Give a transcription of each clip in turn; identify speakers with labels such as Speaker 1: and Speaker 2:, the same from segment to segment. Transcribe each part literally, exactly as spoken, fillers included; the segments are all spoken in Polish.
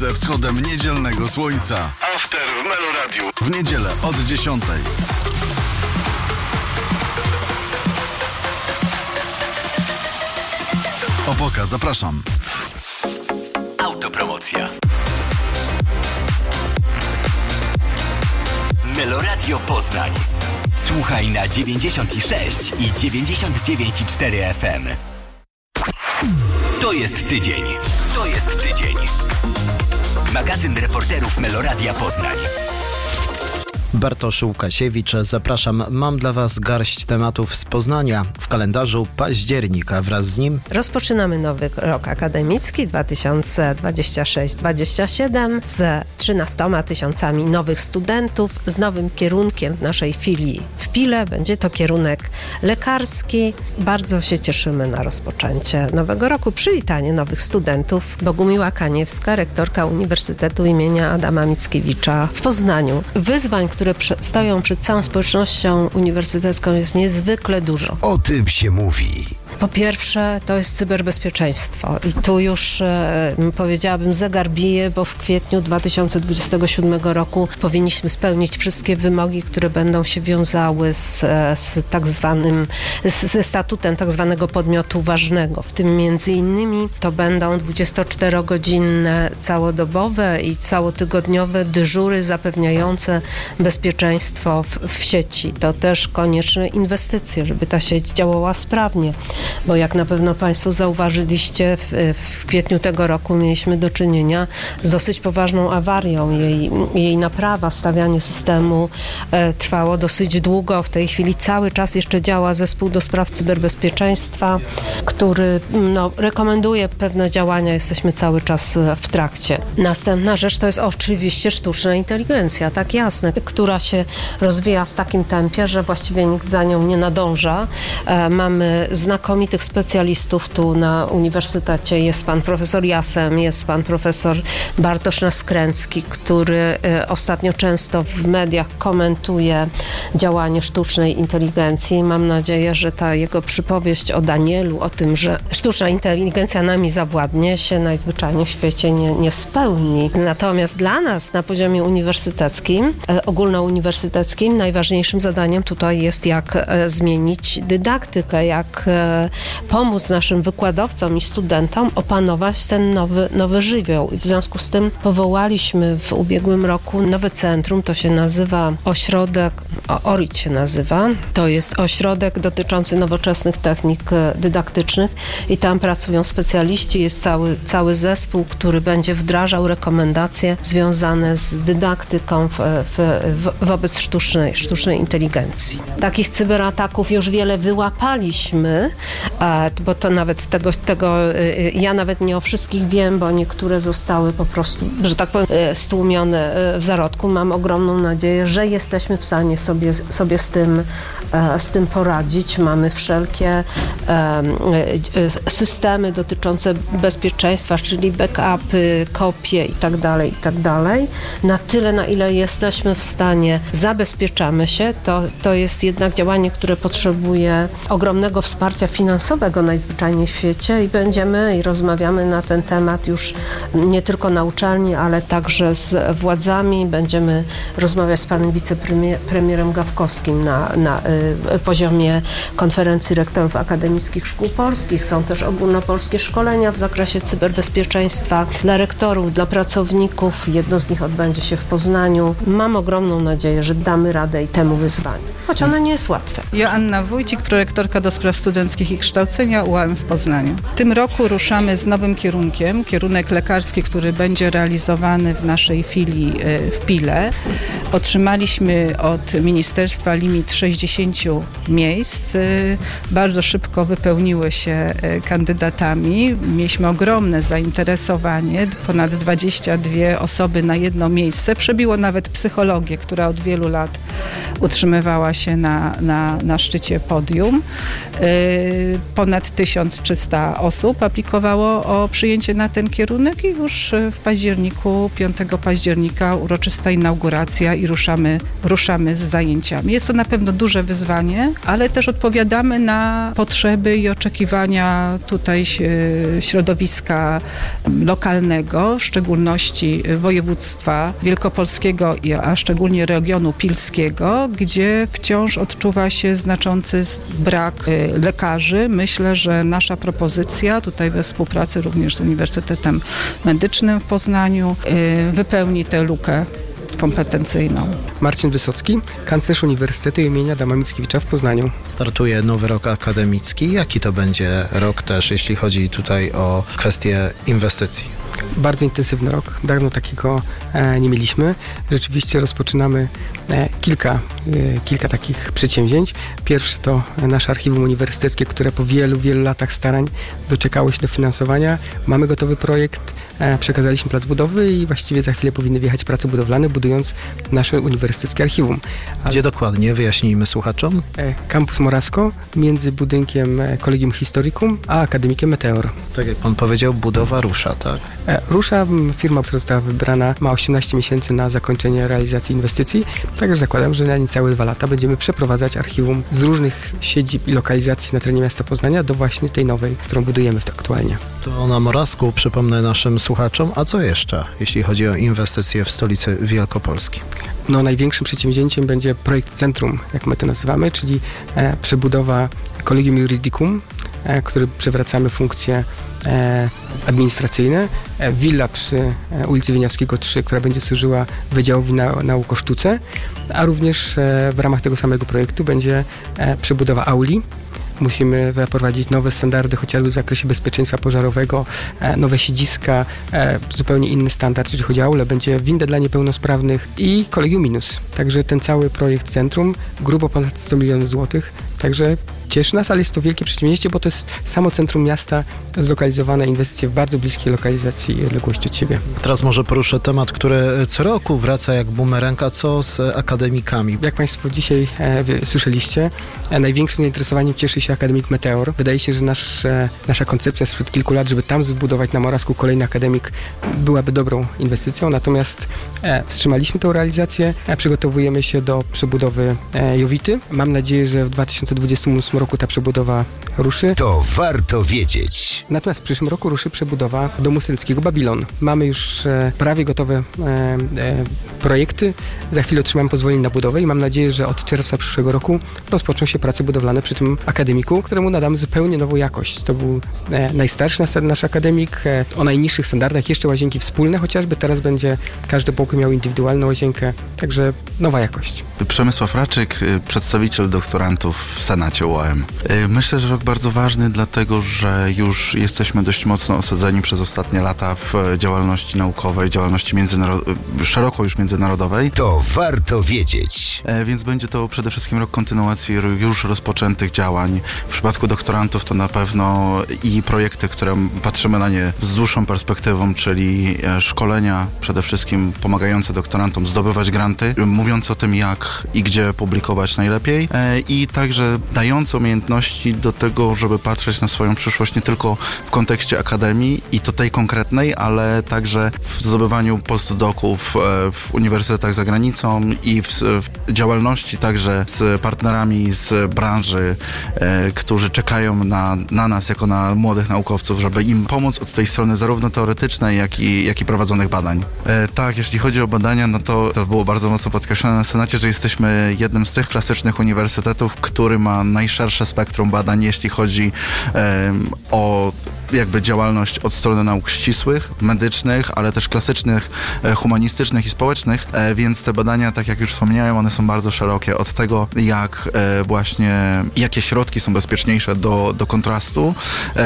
Speaker 1: ze wschodem niedzielnego słońca. After w Meloradiu. W niedzielę od dziesiątej. Opoka, zapraszam.
Speaker 2: Autopromocja. Meloradio Poznań. Słuchaj na dziewięćdziesiąt sześć i dziewięćdziesiąt dziewięć i cztery F M. To jest tydzień. To jest tydzień. Magazyn reporterów Meloradia Poznań.
Speaker 3: Bartosz Łukasiewicz, zapraszam. Mam dla Was garść tematów z Poznania. W kalendarzu października, wraz z nim
Speaker 4: rozpoczynamy nowy rok akademicki dwa tysiące dwudziesty szósty dwudziesty siódmy z trzynastoma tysiącami nowych studentów, z nowym kierunkiem w naszej filii w Pile. Będzie to kierunek lekarski. Bardzo się cieszymy na rozpoczęcie nowego roku. Przywitanie nowych studentów. Bogumiła Kaniewska, rektorka Uniwersytetu imienia Adama Mickiewicza w Poznaniu. Wyzwań, które które stoją przed całą społecznością uniwersytecką, jest niezwykle dużo.
Speaker 2: O tym się mówi.
Speaker 4: Po pierwsze, to jest cyberbezpieczeństwo i tu już e, powiedziałabym zegar bije, bo w kwietniu dwa tysiące dwudziestego siódmego roku powinniśmy spełnić wszystkie wymogi, które będą się wiązały z, z tak zwanym, z, ze statutem tak zwanego podmiotu ważnego. W tym między innymi to będą dwudziestoczterogodzinne całodobowe i całotygodniowe dyżury zapewniające bezpieczeństwo w, w sieci. To też konieczne inwestycje, żeby ta sieć działała sprawnie. Bo jak na pewno Państwo zauważyliście, w, w kwietniu tego roku mieliśmy do czynienia z dosyć poważną awarią. Jej, jej naprawa, stawianie systemu e, trwało dosyć długo. W tej chwili cały czas jeszcze działa zespół do spraw cyberbezpieczeństwa, który no, rekomenduje pewne działania. Jesteśmy cały czas w trakcie. Następna rzecz to jest oczywiście sztuczna inteligencja, tak jasne, która się rozwija w takim tempie, że właściwie nikt za nią nie nadąża. E, mamy znakomitych specjalistów tu na uniwersytecie. Jest pan profesor Jasem, jest pan profesor Bartosz Naskręcki, który y, ostatnio często w mediach komentuje działanie sztucznej inteligencji. Mam nadzieję, że ta jego przypowieść o Danielu, o tym, że sztuczna inteligencja nami zawładnie, się najzwyczajniej w świecie nie, nie spełni. Natomiast dla nas na poziomie uniwersyteckim, y, ogólnouniwersyteckim, najważniejszym zadaniem tutaj jest, jak y, zmienić dydaktykę, jak y, pomóc naszym wykładowcom i studentom opanować ten nowy, nowy żywioł. I w związku z tym powołaliśmy w ubiegłym roku nowe centrum, to się nazywa ośrodek, O R I T się nazywa, to jest ośrodek dotyczący nowoczesnych technik dydaktycznych i tam pracują specjaliści, jest cały, cały zespół, który będzie wdrażał rekomendacje związane z dydaktyką w, w, w, wobec sztucznej, sztucznej inteligencji. Takich cyberataków już wiele wyłapaliśmy, bo to nawet tego, tego, ja nawet nie o wszystkich wiem, bo niektóre zostały po prostu, że tak powiem, stłumione w zarodku. Mam ogromną nadzieję, że jesteśmy w stanie sobie, sobie z tym, z tym poradzić. Mamy wszelkie systemy dotyczące bezpieczeństwa, czyli backupy, kopie i tak dalej, i tak dalej. Na tyle, na ile jesteśmy w stanie, zabezpieczamy się. To, to jest jednak działanie, które potrzebuje ogromnego wsparcia finansowego najzwyczajniej w świecie i będziemy i rozmawiamy na ten temat już nie tylko na uczelni, ale także z władzami. Będziemy rozmawiać z panem wicepremierem Gawkowskim na, na y, poziomie konferencji rektorów akademickich szkół polskich. Są też ogólnopolskie szkolenia w zakresie cyberbezpieczeństwa dla rektorów, dla pracowników. Jedno z nich odbędzie się w Poznaniu. Mam ogromną nadzieję, że damy radę i temu wyzwaniu, choć ono nie jest łatwe.
Speaker 5: Joanna Wójcik, prorektorka do spraw studenckich i kształcenia U A M w Poznaniu. W tym roku ruszamy z nowym kierunkiem, kierunek lekarski, który będzie realizowany w naszej filii w Pile. Otrzymaliśmy od ministerstwa limit sześćdziesiąt miejsc. Bardzo szybko wypełniły się kandydatami. Mieliśmy ogromne zainteresowanie, ponad dwadzieścia dwie osoby na jedno miejsce. Przebiło nawet psychologię, która od wielu lat utrzymywała się na, na, na szczycie podium. Ponad tysiąc trzysta osób aplikowało o przyjęcie na ten kierunek i już w październiku, piątego października uroczysta inauguracja i ruszamy, ruszamy z zajęciami. Jest to na pewno duże wyzwanie wyzwanie, ale też odpowiadamy na potrzeby i oczekiwania tutaj środowiska lokalnego, w szczególności województwa wielkopolskiego, a szczególnie regionu pilskiego, gdzie wciąż odczuwa się znaczący brak lekarzy. Myślę, że nasza propozycja tutaj we współpracy również z Uniwersytetem Medycznym w Poznaniu wypełni tę lukę kompetencyjną.
Speaker 6: Marcin Wysocki, kanclerz Uniwersytetu imienia Adama Mickiewicza w Poznaniu.
Speaker 3: Startuje nowy rok akademicki. Jaki to będzie rok też, jeśli chodzi tutaj o kwestie inwestycji?
Speaker 6: Bardzo intensywny rok. Dawno takiego e, nie mieliśmy. Rzeczywiście rozpoczynamy e, kilka, e, kilka takich przedsięwzięć. Pierwsze to nasze archiwum uniwersyteckie, które po wielu, wielu latach starań doczekało się dofinansowania. Mamy gotowy projekt, e, przekazaliśmy plac budowy i właściwie za chwilę powinny wjechać prace budowlane, budując nasze uniwersyteckie archiwum.
Speaker 3: Ale gdzie dokładnie? Wyjaśnijmy słuchaczom.
Speaker 6: E, Campus Morasko, między budynkiem Collegium Historicum a Akademikiem Meteor.
Speaker 3: Tak jak pan powiedział, budowa rusza, tak?
Speaker 6: E, rusza. Firma, która została wybrana, ma osiemnaście miesięcy na zakończenie realizacji inwestycji, także zakładam, że na niecałe dwa lata będziemy przeprowadzać archiwum z różnych siedzib i lokalizacji na terenie miasta Poznania do właśnie tej nowej, którą budujemy aktualnie.
Speaker 3: To na Morawsku, przypomnę naszym słuchaczom, a co jeszcze, jeśli chodzi o inwestycje w stolicy Wielkopolski?
Speaker 6: No, największym przedsięwzięciem będzie projekt Centrum, jak my to nazywamy, czyli e, przebudowa Collegium Juridicum, e, który przywracamy funkcje e, administracyjne, e, willa przy e, ulicy Wieniawskiego trzy, która będzie służyła Wydziałowi na, Nauk o Sztuce, a również e, w ramach tego samego projektu będzie e, przebudowa auli. Musimy wprowadzić nowe standardy, chociażby w zakresie bezpieczeństwa pożarowego, e, nowe siedziska, e, zupełnie inny standard, jeżeli chodzi o aulę. Będzie winda dla niepełnosprawnych i Collegium Minus. Także ten cały projekt Centrum, grubo ponad sto milionów złotych. Także cieszy nas, ale jest to wielkie przedsięwzięcie, bo to jest samo centrum miasta, zlokalizowane inwestycje w bardzo bliskiej lokalizacji i odległości od siebie.
Speaker 3: Teraz może poruszę temat, który co roku wraca jak bumerang, a co z akademikami?
Speaker 6: Jak Państwo dzisiaj e, wy, słyszeliście, e, największym zainteresowaniem cieszy się Akademik Meteor. Wydaje się, że nasz, e, nasza koncepcja sprzed kilku lat, żeby tam zbudować na Morawsku kolejny akademik, byłaby dobrą inwestycją, natomiast e, wstrzymaliśmy tę realizację, e, przygotowujemy się do przebudowy e, Jowity. Mam nadzieję, że w dwa tysiące dwudziestym ósmym roku ta przebudowa ruszy.
Speaker 2: To warto wiedzieć.
Speaker 6: Natomiast w przyszłym roku ruszy przebudowa domu studenckiego Babilon. Mamy już e, prawie gotowe e, e, projekty. Za chwilę otrzymamy pozwolenie na budowę i mam nadzieję, że od czerwca przyszłego roku rozpoczną się prace budowlane przy tym akademiku, któremu nadamy zupełnie nową jakość. To był e, najstarszy nas, nasz akademik e, o najniższych standardach, jeszcze łazienki wspólne, chociażby teraz będzie każdy pokój miał indywidualną łazienkę, także nowa jakość.
Speaker 7: Przemysław Raczyk, przedstawiciel doktorantów w Senacie U A M. Myślę, że rok bardzo ważny, dlatego że już jesteśmy dość mocno osadzeni przez ostatnie lata w działalności naukowej, działalności międzynarodowej, szeroko już międzynarodowej.
Speaker 2: To warto wiedzieć.
Speaker 7: Więc będzie to przede wszystkim rok kontynuacji już rozpoczętych działań. W przypadku doktorantów to na pewno i projekty, które patrzymy na nie z dłuższą perspektywą, czyli szkolenia przede wszystkim pomagające doktorantom zdobywać granty, mówiące o tym, jak i gdzie publikować najlepiej i także dające umiejętności do tego, żeby patrzeć na swoją przyszłość nie tylko w kontekście akademii i to tej konkretnej, ale także w zdobywaniu postdoków w uniwersytetach za granicą i w, w działalności także z partnerami z branży, e, którzy czekają na, na nas jako na młodych naukowców, żeby im pomóc od tej strony zarówno teoretycznej, jak i, jak i prowadzonych badań. E, tak, jeśli chodzi o badania, no to, to było bardzo mocno podkreślone na Senacie, że jesteśmy jednym z tych klasycznych uniwersytetów, który ma najszersze spektrum badań, jeśli chodzi e, o jakby działalność od strony nauk ścisłych, medycznych, ale też klasycznych, e, humanistycznych i społecznych, e, więc te badania, tak jak już wspomniałem, one są bardzo szerokie. Od tego, jak e, właśnie, jakie środki są bezpieczniejsze do, do kontrastu, e,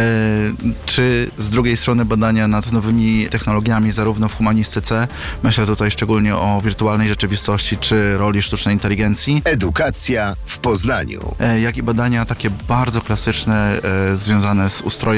Speaker 7: czy z drugiej strony badania nad nowymi technologiami, zarówno w humanistyce, myślę tutaj szczególnie o wirtualnej rzeczywistości, czy roli sztucznej inteligencji.
Speaker 2: Edukacja w Poznaniu.
Speaker 7: E, jak i badania takie bardzo klasyczne, e, związane z ustrojem prawnym,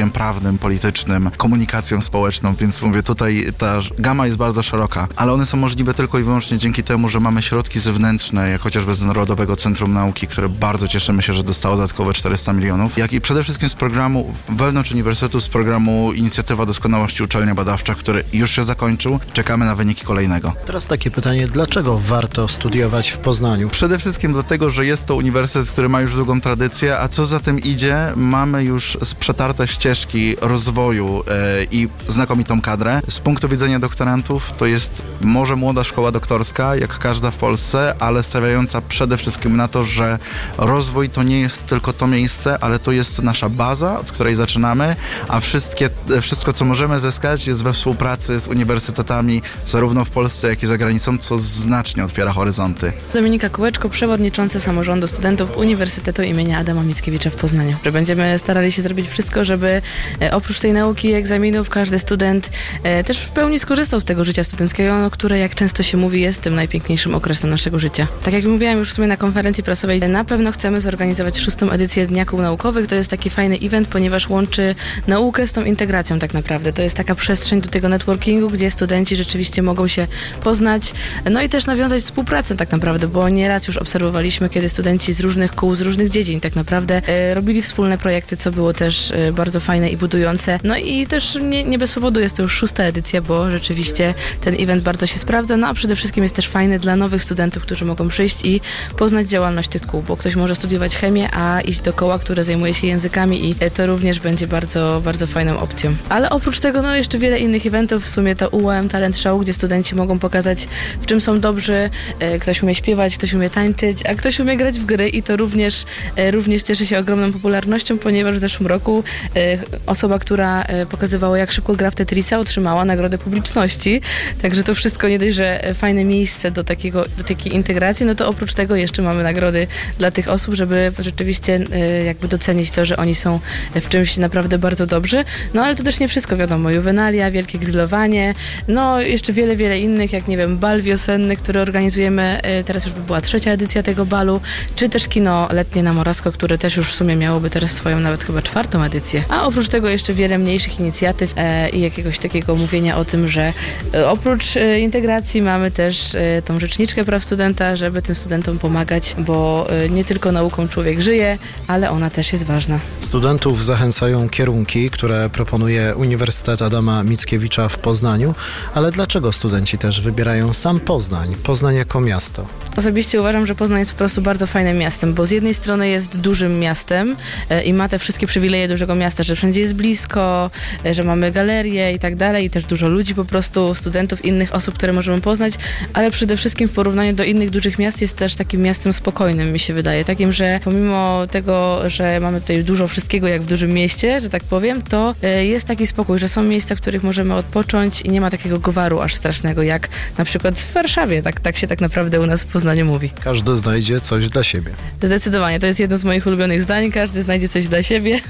Speaker 7: prawnym, politycznym, komunikacją społeczną, więc mówię, tutaj ta gama jest bardzo szeroka, ale one są możliwe tylko i wyłącznie dzięki temu, że mamy środki zewnętrzne, jak chociażby z Narodowego Centrum Nauki, które bardzo cieszymy się, że dostało dodatkowe czterysta milionów, jak i przede wszystkim z programu wewnątrz uniwersytetu, z programu Inicjatywa Doskonałości Uczelnia Badawcza, który już się zakończył. Czekamy na wyniki kolejnego.
Speaker 3: Teraz takie pytanie, dlaczego warto studiować w Poznaniu?
Speaker 7: Przede wszystkim dlatego, że jest to uniwersytet, który ma już długą tradycję, a co za tym idzie, mamy już przetarte ścieżki rozwoju e, i znakomitą kadrę. Z punktu widzenia doktorantów to jest może młoda szkoła doktorska, jak każda w Polsce, ale stawiająca przede wszystkim na to, że rozwój to nie jest tylko to miejsce, ale to jest nasza baza, od której zaczynamy, a wszystkie, wszystko, co możemy zyskać, jest we współpracy z uniwersytetami, zarówno w Polsce, jak i za granicą, co znacznie otwiera horyzonty.
Speaker 8: Dominika Kółeczko, przewodnicząca Samorządu Studentów Uniwersytetu imienia Adama Mickiewicza w Poznaniu. Będziemy starali się zrobić wszystko, żeby oprócz tej nauki i egzaminów każdy student też w pełni skorzystał z tego życia studenckiego, które, jak często się mówi, jest tym najpiękniejszym okresem naszego życia. Tak jak mówiłam już w sumie na konferencji prasowej, na pewno chcemy zorganizować szóstą edycję Dnia Kół Naukowych. To jest taki fajny event, ponieważ łączy naukę z tą integracją tak naprawdę. To jest taka przestrzeń do tego networkingu, gdzie studenci rzeczywiście mogą się poznać, no i też nawiązać współpracę tak naprawdę, bo nieraz już obserwowaliśmy, kiedy studenci z różnych kół, z różnych dziedzin tak naprawdę e, robili wspólne projekty, co było też e, bardzo fajne i budujące. No i też nie, nie bez powodu jest to już szósta edycja, bo rzeczywiście ten event bardzo się sprawdza, no a przede wszystkim jest też fajny dla nowych studentów, którzy mogą przyjść i poznać działalność tych kół, bo ktoś może studiować chemię, a iść do koła, które zajmuje się językami i to również będzie bardzo, bardzo fajną opcją. Ale oprócz tego, no jeszcze wiele innych eventów, w sumie to U M Talent Show, gdzie studenci mogą pokazać, w czym są dobrzy, ktoś umie śpiewać, ktoś umie tańczyć, a ktoś umie grać w gry i to również, również cieszy się ogromną popularnością, ponieważ w zeszłym roku osoba, która pokazywała, jak szybko gra w Tetrisa, otrzymała nagrodę publiczności, także to wszystko nie dość, że fajne miejsce do, takiego, do takiej integracji, no to oprócz tego jeszcze mamy nagrody dla tych osób, żeby rzeczywiście jakby docenić to, że oni są w czymś naprawdę bardzo dobrzy, no ale to też nie wszystko, wiadomo, juwenalia, wielkie grillowanie, no jeszcze wiele, wiele innych, jak nie wiem, bal wiosenny, który organizujemy, teraz już by była trzecia edycja tego balu, czy też kino letnie na Morasko, które też już w sumie miałoby teraz swoją nawet chyba czwartą edycję, a oprócz tego jeszcze wiele mniejszych inicjatyw e, i jakiegoś takiego mówienia o tym, że e, oprócz e, integracji mamy też e, tą rzeczniczkę praw studenta, żeby tym studentom pomagać, bo e, nie tylko nauką człowiek żyje, ale ona też jest ważna.
Speaker 3: Studentów zachęcają kierunki, które proponuje Uniwersytet Adama Mickiewicza w Poznaniu, ale dlaczego studenci też wybierają sam Poznań, Poznań jako miasto?
Speaker 8: Osobiście uważam, że Poznań jest po prostu bardzo fajnym miastem, bo z jednej strony jest dużym miastem e, i ma te wszystkie przywileje dużego miasta, że wszędzie jest blisko, e, że mamy galerie i tak dalej i też dużo ludzi po prostu, studentów, innych osób, które możemy poznać, ale przede wszystkim w porównaniu do innych dużych miast jest też takim miastem spokojnym, mi się wydaje, takim, że pomimo tego, że mamy tutaj dużo wszystkiego jak w dużym mieście, że tak powiem, to e, jest taki spokój, że są miejsca, w których możemy odpocząć i nie ma takiego gwaru aż strasznego, jak na przykład w Warszawie, tak, tak się tak naprawdę u nas w Poznaniu mówi.
Speaker 3: Każdy znajdzie coś dla siebie.
Speaker 8: Zdecydowanie, to jest jedno z moich ulubionych zdań, każdy znajdzie coś dla siebie.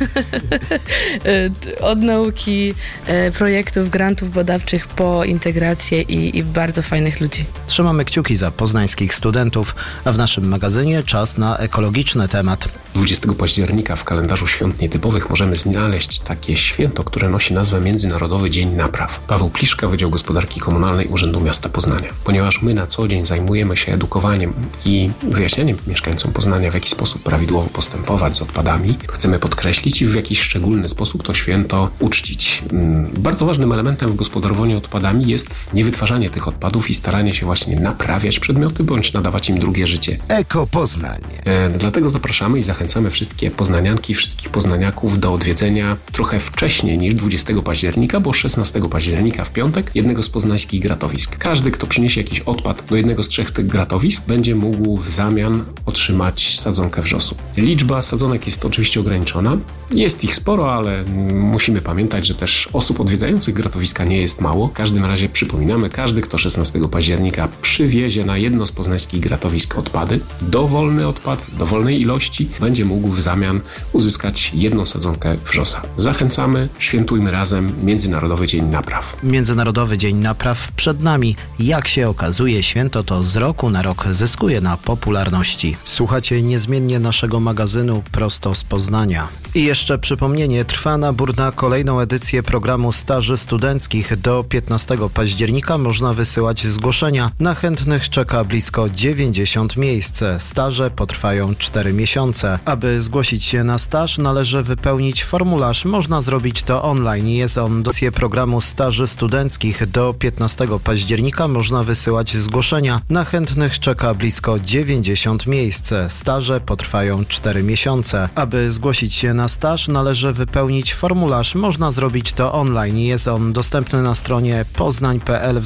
Speaker 8: Od nauki, projektów, grantów badawczych po integrację i, i bardzo fajnych ludzi.
Speaker 3: Trzymamy kciuki za poznańskich studentów, a w naszym magazynie czas na ekologiczny temat.
Speaker 9: dwudziestego października w kalendarzu świąt nietypowych możemy znaleźć takie święto, które nosi nazwę Międzynarodowy Dzień Napraw. Paweł Pliszka, Wydział Gospodarki Komunalnej Urzędu Miasta Poznania. Ponieważ my na co dzień zajmujemy się edukowaniem i wyjaśnianiem mieszkańcom Poznania, w jaki sposób prawidłowo postępować z odpadami, chcemy podkreślić i w jakiś szczególny sposób to święto uczcić. Bardzo ważnym elementem w gospodarowaniu odpadami jest niewytwarzanie tych odpadów i staranie się właśnie naprawiać przedmioty bądź nadawać im drugie życie.
Speaker 1: Eko Poznań.
Speaker 9: E, dlatego zapraszamy i zachęcamy wszystkie poznanianki, wszystkich poznaniaków do odwiedzenia trochę wcześniej niż dwudziestego października, bo szesnastego października w piątek jednego z poznańskich gratowisk. Każdy, kto przyniesie jakiś odpad do jednego z trzech tych gratowisk, będzie mógł w zamian otrzymać sadzonkę wrzosu. Liczba sadzonek jest oczywiście ograniczona. Jest ich sporo, ale musimy pamiętać, że też osób odwiedzających gratowiska nie jest mało. W każdym razie przypominamy, każdy, kto szesnastego października przywiezie na jedno z poznańskich gratowisk odpady, dowolny odpad, dowolnej ilości, będzie mógł w zamian uzyskać jedną sadzonkę wrzosa. Zachęcamy, świętujmy razem Międzynarodowy Dzień Napraw.
Speaker 3: Międzynarodowy Dzień Napraw przed nami. Jak się okazuje, święto to z roku na rok zyskuje na popularności. Słuchacie niezmiennie naszego magazynu prosto z Poznania. I jeszcze przypomnienie, trwa nabór na kolejną edycję programu staży studenckich. Do piętnastego października można wysyłać zgłoszenia. Na chętnych czeka blisko dziewięćdziesiąt miejsc. Staże potrwają cztery miesiące. Aby zgłosić się na staż, należy wypełnić formularz. Można zrobić to online. Jest on do programu staży studenckich. Do piętnastego października można wysyłać zgłoszenia. Na chętnych czeka blisko dziewięćdziesiąt miejsc. Staże potrwają cztery miesiące. Aby zgłosić się na staż, należy wypełnić formularz. Można zrobić to online. Jest on dostępny na stronie poznań kropka p l.